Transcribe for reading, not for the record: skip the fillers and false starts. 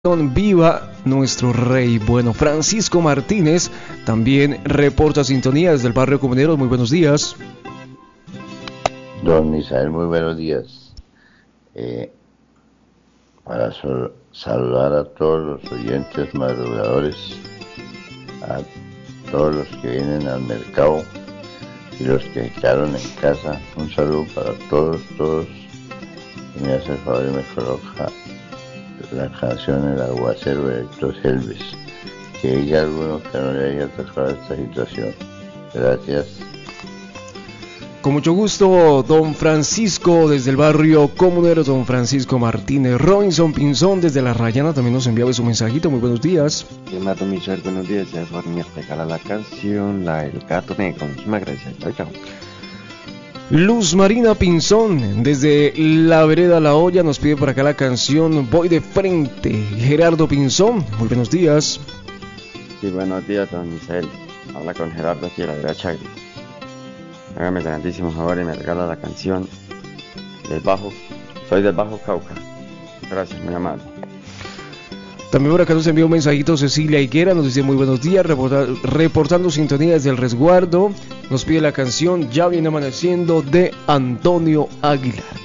Viva nuestro rey. Bueno, Francisco Martínez también reporta sintonía desde el barrio Comuneros. Muy buenos días. Don Misael, muy buenos días. Para saludar a todos los oyentes madrugadores, a todos los que vienen al mercado y los que quedaron en casa, un saludo para todos. Y me hace el favor y me coloca la canción El Aguacero de Héctor Helves, que diga alguno que no le haya tocado esta situación. Gracias. Con mucho gusto, don Francisco desde el barrio Comuneros, don Francisco Martínez. Robinson Pinzón desde La Rayana también nos enviaba su mensajito. Muy buenos días. Don Michel, buenos días. Ya por me regala la canción, El Gato Negro. Muchísimas gracias. Chao. Luz Marina Pinzón desde la vereda La Olla nos pide por acá la canción Voy de Frente. Gerardo Pinzón, muy buenos días. Sí, buenos días, don Michel. Habla con Gerardo aquí de la vereda Chagri. Hágame el grandísimo favor y me regala la canción del Bajo. Soy del Bajo Cauca. Gracias, muy amable. También por acá nos envió un mensajito Cecilia Higuera, nos dice muy buenos días, reportando sintonía desde el resguardo. Nos pide la canción Ya viene amaneciendo de Antonio Aguilar.